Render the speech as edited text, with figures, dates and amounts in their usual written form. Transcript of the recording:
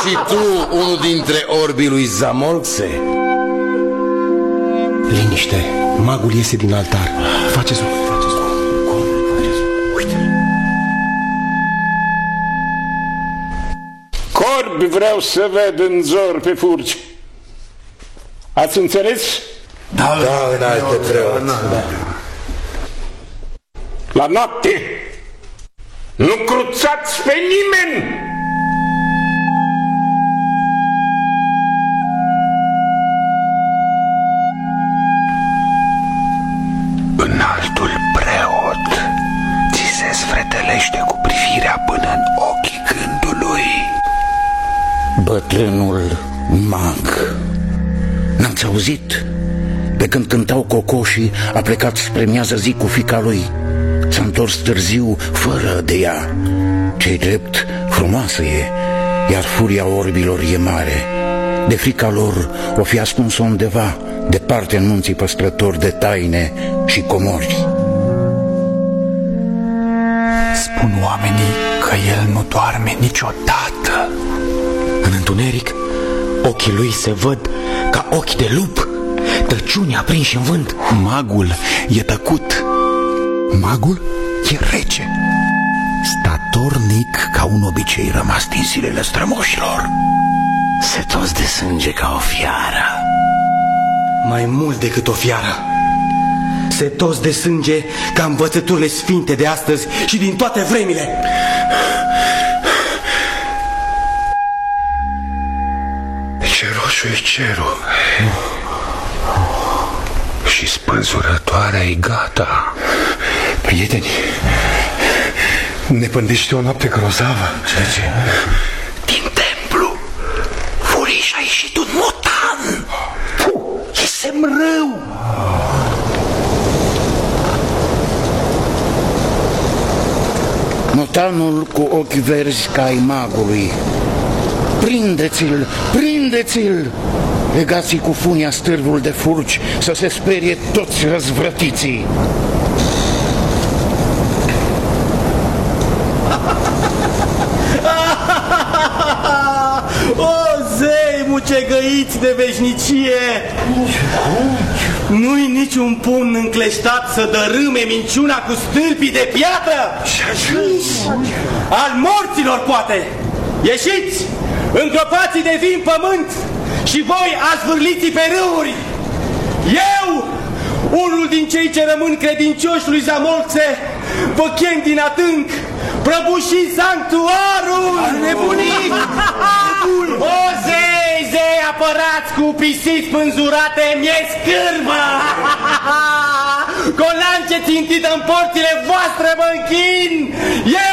și tu unul dintre orbii lui Zamolxe? Liniște, magul iese din altar. Faceți-o. Corbi vreau să ved în zor pe furci. Ați înțeles? Da, înalte preot. La noapte nu cruțați pe nimeni. Înaltul preot ți se sfretelește cu privirea până în ochii gândului. Bătrânul mag. N-ați auzit? Pe când cântau cocoșii, a plecat spre miază zi cu fiica lui. S-a întors târziu, fără de ea. Ce-i drept, frumoasă e, iar furia orbilor e mare. De frica lor o fi ascuns-o undeva, departe în munții păstrători de taine și comori. Spun oamenii că el nu doarme niciodată. În întuneric, ochii lui se văd ca ochi de lup, tăciuni aprinși în vânt. Magul e tăcut. Magul e rece, statornic ca un obicei rămas din zilele strămoșilor. Setos de sânge ca o fiară. Mai mult decât o fiară. Setos de sânge ca învățăturile sfinte de astăzi și din toate vremile. Ce roșu e cerul. Și spânzurătoarea e gata. Prieteni, ne pândește o noapte grozavă. Ce? Din templu furiș a ieșit un motan. E semn rău. Motanul cu ochi verzi ca ai magului. Prindeți-l, prindeți-l! Legați-i cu funia stârvul de furci, să se sperie toți răzvrătiții. O, zei mucegăiți de veșnicie! Nu-i niciun pumn încleștat să dărâme minciuna cu stâlpii de piatră? Al morților, poate! Ieșiți! Îngropați de vin pământ și voi azvârliți pe râuri! Eu, unul din cei ce rămân credincioși lui Zamolxe, vă chem din adânc, prăbușiți sanctuarul! Nebunii! O, zei apărați cu pisici spânzurate, mi-e scârbă! Cu o lance țintită în porțile voastre mă închin!